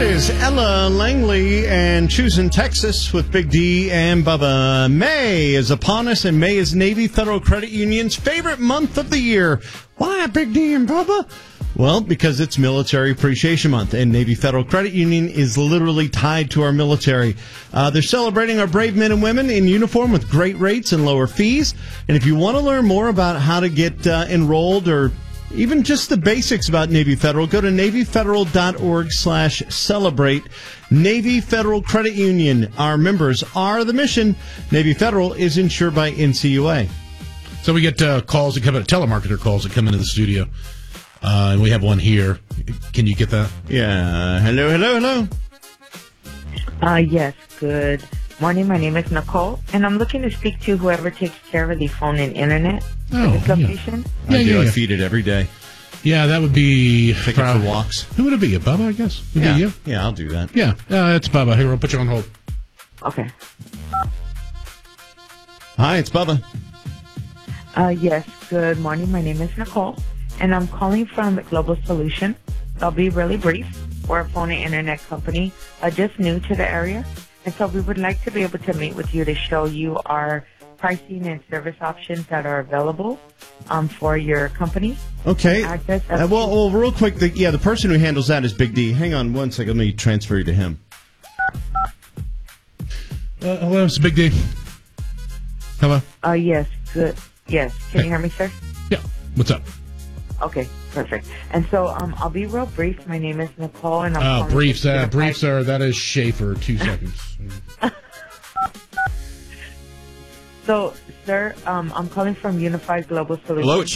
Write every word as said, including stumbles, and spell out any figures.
is Ella Langley and Choosing Texas with Big D and Bubba. May is upon us, and May is Navy Federal Credit Union's favorite month of the year. Why, Big D and Bubba? Well, because it's Military Appreciation Month, and Navy Federal Credit Union is literally tied to our military. Uh, they're celebrating our brave men and women in uniform with great rates and lower fees. And if you want to learn more about how to get uh, enrolled or even just the basics about Navy Federal, go to NavyFederal.org slash celebrate. Navy Federal Credit Union. Our members are the mission. Navy Federal is insured by N C U A. So we get uh, calls that come in, telemarketer calls that come into the studio. Uh, and we have one here. Can you get that? Yeah. Hello, hello, hello. Uh, yes, good morning. My name is Nicole, and I'm looking to speak to whoever takes care of the phone and internet Oh, at this location. I Yeah, do. yeah, I yeah. feed it every day. Yeah, that would be... Take it prob- for walks. Who would it be? A Bubba, I guess? Would it Yeah. be you? Yeah, I'll do that. Yeah, uh, it's Bubba. Here, we'll put you on hold. Okay. Hi, it's Bubba. Uh, yes, good morning. My name is Nicole, and I'm calling from Global Solution. I'll be really brief. We're a phone and internet company, uh, just new to the area, and so we would like to be able to meet with you to show you our pricing and service options that are available um, for your company. Okay. Address Uh, of- well, well, real quick, the, yeah, the person who handles that is Big D. Hang on one second. Let me transfer you to him. Uh, hello, it's Big D. Hello? Uh, yes, good. Yes, can you hear me, sir? Yeah, what's up? Okay, perfect. And so um, I'll be real brief. My name is Nicole, and I'm Uh, calling briefs, from uh, Unified- briefs are, that is Schaefer, two seconds. So, sir, um, I'm calling from Unified Global Solutions. Hello, it's